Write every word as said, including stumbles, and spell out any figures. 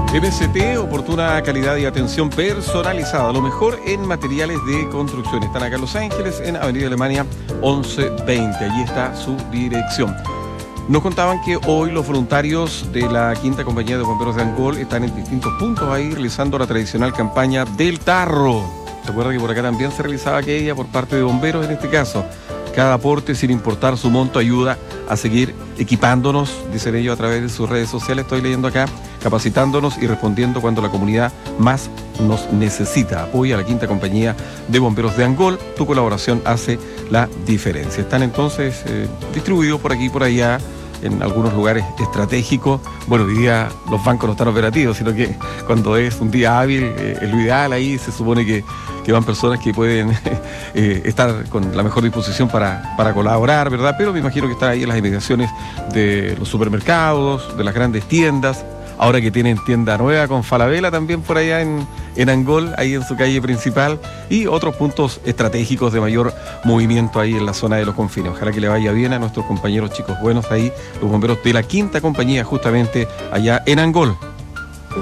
M S T, oportuna calidad y atención personalizada, lo mejor en materiales de construcción. Están acá en Los Ángeles, en Avenida Alemania once veinte. Allí está su dirección. Nos contaban que hoy los voluntarios de la quinta compañía de bomberos de Angol están en distintos puntos ahí realizando la tradicional campaña del tarro. ¿Se acuerda que por acá también se realizaba aquella por parte de bomberos en este caso? Cada aporte, sin importar su monto, ayuda a seguir equipándonos, dicen ellos a través de sus redes sociales, estoy leyendo acá, capacitándonos y respondiendo cuando la comunidad más nos necesita. Apoya a la quinta compañía de bomberos de Angol, tu colaboración hace la diferencia. Están entonces eh, distribuidos por aquí y por allá, en algunos lugares estratégicos. Bueno, hoy día los bancos no están operativos, sino que cuando es un día hábil, eh, es lo ideal. Ahí se supone que, que van personas que pueden eh, estar con la mejor disposición para, para colaborar, ¿verdad? Pero me imagino que están ahí en las inmediaciones de los supermercados, de las grandes tiendas. Ahora que tienen tienda nueva con Falabella también por allá en, en Angol, ahí en su calle principal, y otros puntos estratégicos de mayor movimiento ahí en la zona de los confines. Ojalá que le vaya bien a nuestros compañeros chicos buenos ahí, los bomberos de la quinta compañía justamente allá en Angol.